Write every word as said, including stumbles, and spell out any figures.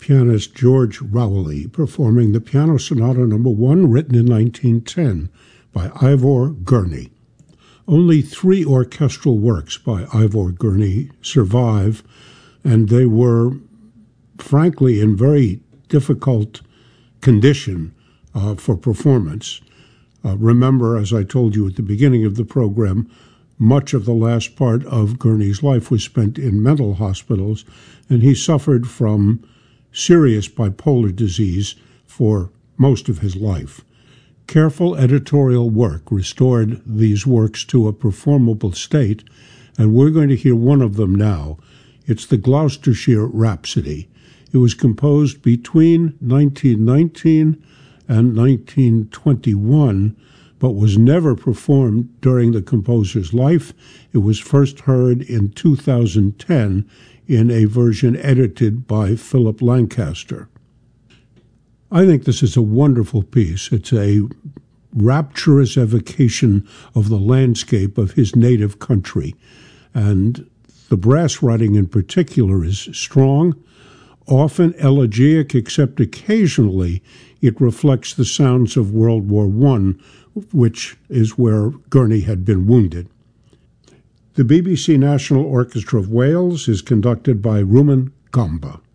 pianist George Rowley performing the Piano Sonata Number One, written in nineteen ten by Ivor Gurney. Only three orchestral works by Ivor Gurney survive, and they were, frankly, in very difficult condition uh, for performance. Uh, remember, as I told you at the beginning of the program, much of the last part of Gurney's life was spent in mental hospitals, and he suffered from serious bipolar disease for most of his life. Careful editorial work restored these works to a performable state, and we're going to hear one of them now. It's the Gloucestershire Rhapsody. It was composed between nineteen nineteen and nineteen twenty-one, but was never performed during the composer's life. It was first heard in two thousand ten in a version edited by Philip Lancaster. I think this is a wonderful piece. It's a rapturous evocation of the landscape of his native country, and the brass writing in particular is strong, often elegiac, except occasionally it reflects the sounds of World War One, which is where Gurney had been wounded. The B B C National Orchestra of Wales is conducted by Rumen Gamba.